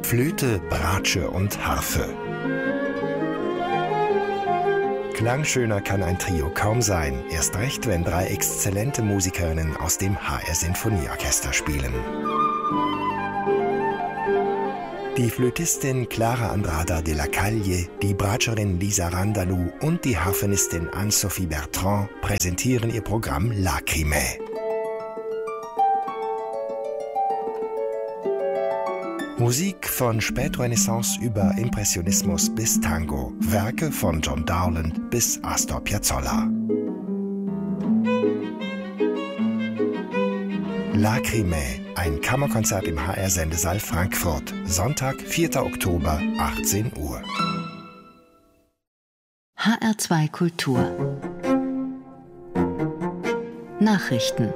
Flöte, Bratsche und Harfe. Klangschöner kann ein Trio kaum sein, erst recht, wenn 3 exzellente Musikerinnen aus dem HR Sinfonieorchester spielen. Die Flötistin Clara Andrada de la Calle, die Bratscherin Lisa Randalou und die Harfenistin Anne-Sophie Bertrand präsentieren ihr Programm Lacrimae. Musik von Spätrenaissance über Impressionismus bis Tango, Werke von John Dowland bis Astor Piazzolla. Lacrimae, ein Kammerkonzert im HR-Sendesaal Frankfurt, Sonntag, 4. Oktober, 18 Uhr. HR2 Kultur Nachrichten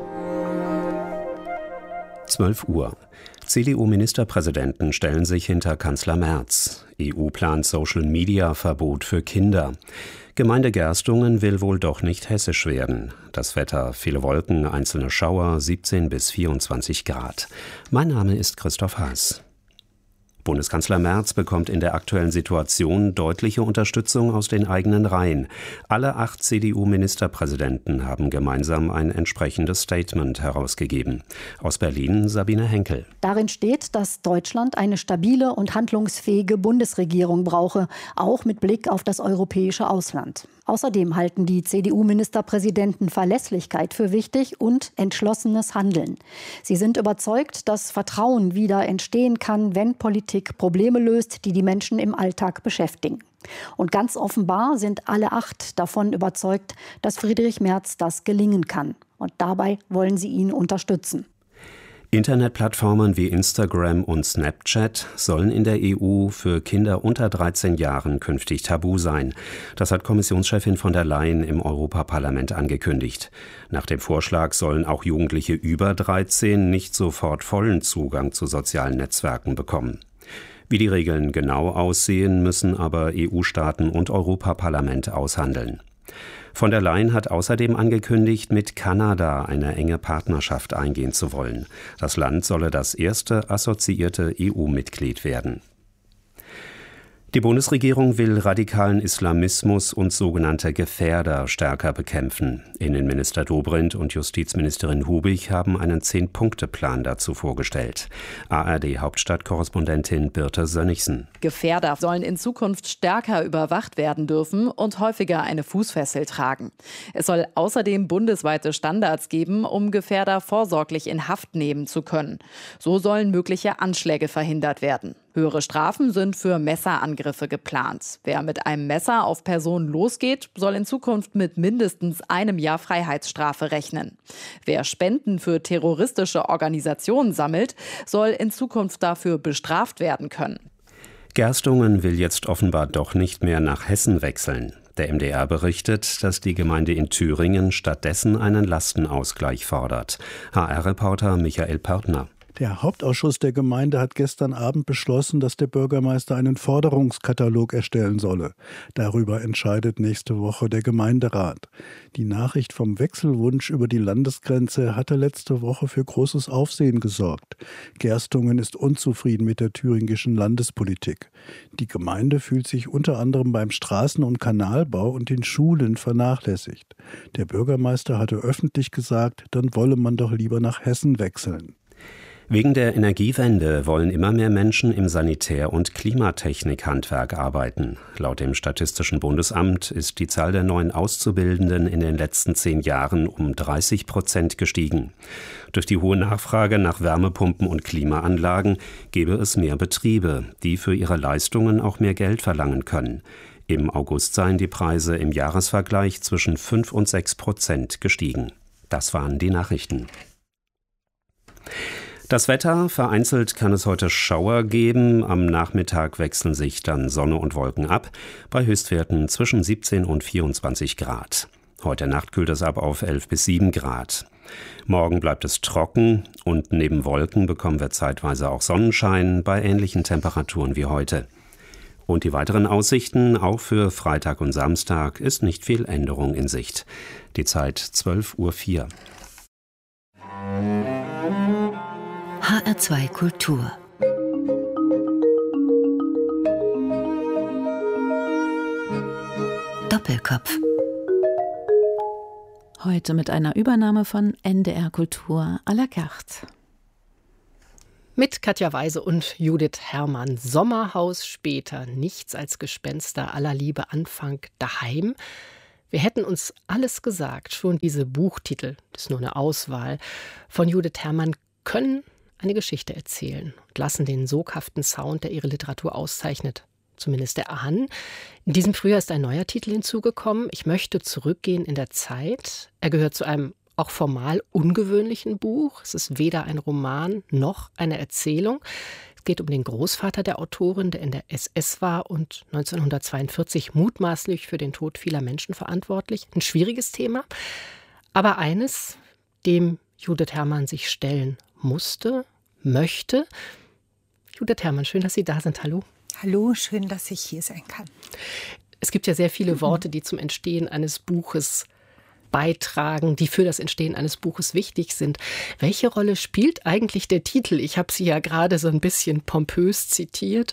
12 Uhr. CDU-Ministerpräsidenten stellen sich hinter Kanzler Merz. EU plant Social-Media-Verbot für Kinder. Gemeinde Gerstungen will wohl doch nicht hessisch werden. Das Wetter, viele Wolken, einzelne Schauer, 17 bis 24 Grad. Mein Name ist Christoph Haas. Bundeskanzler Merz bekommt in der aktuellen Situation deutliche Unterstützung aus den eigenen Reihen. Alle 8 CDU-Ministerpräsidenten haben gemeinsam ein entsprechendes Statement herausgegeben. Aus Berlin Sabine Henkel. Darin steht, dass Deutschland eine stabile und handlungsfähige Bundesregierung brauche, auch mit Blick auf das europäische Ausland. Außerdem halten die CDU-Ministerpräsidenten Verlässlichkeit für wichtig und entschlossenes Handeln. Sie sind überzeugt, dass Vertrauen wieder entstehen kann, wenn Politik Probleme löst, die die Menschen im Alltag beschäftigen. Und ganz offenbar sind alle 8 davon überzeugt, dass Friedrich Merz das gelingen kann. Und dabei wollen sie ihn unterstützen. Internetplattformen wie Instagram und Snapchat sollen in der EU für Kinder unter 13 Jahren künftig tabu sein. Das hat Kommissionschefin von der Leyen im Europaparlament angekündigt. Nach dem Vorschlag sollen auch Jugendliche über 13 nicht sofort vollen Zugang zu sozialen Netzwerken bekommen. Wie die Regeln genau aussehen, müssen aber EU-Staaten und Europaparlament aushandeln. Von der Leyen hat außerdem angekündigt, mit Kanada eine enge Partnerschaft eingehen zu wollen. Das Land solle das erste assoziierte EU-Mitglied werden. Die Bundesregierung will radikalen Islamismus und sogenannte Gefährder stärker bekämpfen. Innenminister Dobrindt und Justizministerin Hubig haben einen 10-Punkte-Plan dazu vorgestellt. ARD-Hauptstadtkorrespondentin Birte Sönnigsen. Gefährder sollen in Zukunft stärker überwacht werden dürfen und häufiger eine Fußfessel tragen. Es soll außerdem bundesweite Standards geben, um Gefährder vorsorglich in Haft nehmen zu können. So sollen mögliche Anschläge verhindert werden. Höhere Strafen sind für Messerangriffe geplant. Wer mit einem Messer auf Personen losgeht, soll in Zukunft mit mindestens einem Jahr Freiheitsstrafe rechnen. Wer Spenden für terroristische Organisationen sammelt, soll in Zukunft dafür bestraft werden können. Gerstungen will jetzt offenbar doch nicht mehr nach Hessen wechseln. Der MDR berichtet, dass die Gemeinde in Thüringen stattdessen einen Lastenausgleich fordert. HR-Reporter Michael Pörtner. Der Hauptausschuss der Gemeinde hat gestern Abend beschlossen, dass der Bürgermeister einen Forderungskatalog erstellen solle. Darüber entscheidet nächste Woche der Gemeinderat. Die Nachricht vom Wechselwunsch über die Landesgrenze hatte letzte Woche für großes Aufsehen gesorgt. Gerstungen ist unzufrieden mit der thüringischen Landespolitik. Die Gemeinde fühlt sich unter anderem beim Straßen- und Kanalbau und den Schulen vernachlässigt. Der Bürgermeister hatte öffentlich gesagt, dann wolle man doch lieber nach Hessen wechseln. Wegen der Energiewende wollen immer mehr Menschen im Sanitär- und Klimatechnik-Handwerk arbeiten. Laut dem Statistischen Bundesamt ist die Zahl der neuen Auszubildenden in den letzten 10 Jahren um 30% gestiegen. Durch die hohe Nachfrage nach Wärmepumpen und Klimaanlagen gebe es mehr Betriebe, die für ihre Leistungen auch mehr Geld verlangen können. Im August seien die Preise im Jahresvergleich zwischen 5 und 6% gestiegen. Das waren die Nachrichten. Das Wetter, vereinzelt kann es heute Schauer geben. Am Nachmittag wechseln sich dann Sonne und Wolken ab, bei Höchstwerten zwischen 17 und 24 Grad. Heute Nacht kühlt es ab auf 11 bis 7 Grad. Morgen bleibt es trocken und neben Wolken bekommen wir zeitweise auch Sonnenschein bei ähnlichen Temperaturen wie heute. Und die weiteren Aussichten, auch für Freitag und Samstag, ist nicht viel Änderung in Sicht. Die Zeit 12:04 Uhr. HR2 Kultur Doppelkopf. Heute mit einer Übernahme von NDR Kultur à la carte. Mit Katja Weise und Judith Herrmann. Sommerhaus später, nichts als Gespenster aller Liebe, Anfang daheim. Wir hätten uns alles gesagt, schon diese Buchtitel, das ist nur eine Auswahl, von Judith Herrmann können eine Geschichte erzählen und lassen den soghaften Sound, der ihre Literatur auszeichnet, zumindest erahnen. In diesem Frühjahr ist ein neuer Titel hinzugekommen. Ich möchte zurückgehen in der Zeit. Er gehört zu einem auch formal ungewöhnlichen Buch. Es ist weder ein Roman noch eine Erzählung. Es geht um den Großvater der Autorin, der in der SS war und 1942 mutmaßlich für den Tod vieler Menschen verantwortlich. Ein schwieriges Thema, aber eines, dem Judith Herrmann sich stellen musste, möchte. Judith Herrmann, schön, dass Sie da sind. Hallo. Hallo, schön, dass ich hier sein kann. Es gibt ja sehr viele Worte, die zum Entstehen eines Buches beitragen, die für das Entstehen eines Buches wichtig sind. Welche Rolle spielt eigentlich der Titel? Ich habe Sie ja gerade so ein bisschen pompös zitiert.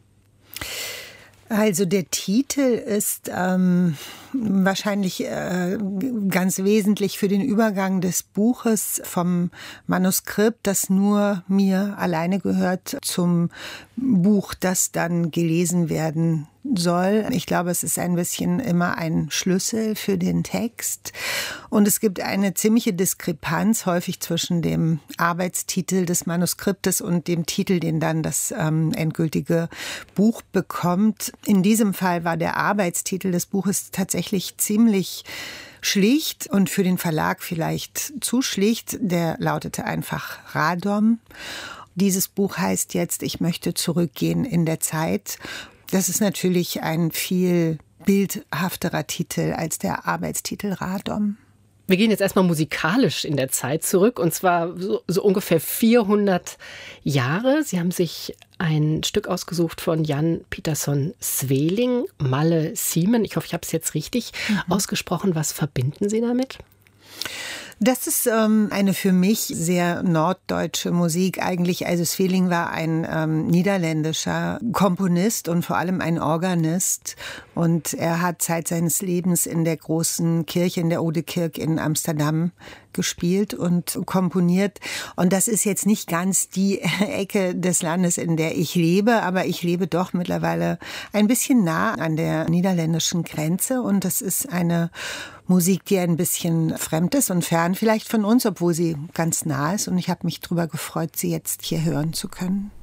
Also der Titel ist wahrscheinlich ganz wesentlich für den Übergang des Buches vom Manuskript, das nur mir alleine gehört, zum Buch, das dann gelesen werden soll. Ich glaube, es ist ein bisschen immer ein Schlüssel für den Text. Und es gibt eine ziemliche Diskrepanz häufig zwischen dem Arbeitstitel des Manuskriptes und dem Titel, den dann das endgültige Buch bekommt. In diesem Fall war der Arbeitstitel des Buches tatsächlich ziemlich schlicht und für den Verlag vielleicht zu schlicht. Der lautete einfach Radom. Dieses Buch heißt jetzt Ich möchte zurückgehen in der Zeit. Das ist natürlich ein viel bildhafterer Titel als der Arbeitstitel Radom. Wir gehen jetzt erstmal musikalisch in der Zeit zurück, und zwar so ungefähr 400 Jahre. Sie haben sich ein Stück ausgesucht von Jan Pieterszoon Sweelinck, Malle Siemen. Ich hoffe, ich habe es jetzt richtig ausgesprochen. Was verbinden Sie damit? Das ist eine für mich sehr norddeutsche Musik eigentlich. Also Sweelinck war ein niederländischer Komponist und vor allem ein Organist. Und er hat Zeit seines Lebens in der großen Kirche, in der Oude Kerk in Amsterdam gespielt und komponiert. Und das ist jetzt nicht ganz die Ecke des Landes, in der ich lebe, aber ich lebe doch mittlerweile ein bisschen nah an der niederländischen Grenze. Und das ist eine Musik, die ein bisschen fremd ist und fern vielleicht von uns, obwohl sie ganz nah ist. Und ich habe mich darüber gefreut, sie jetzt hier hören zu können.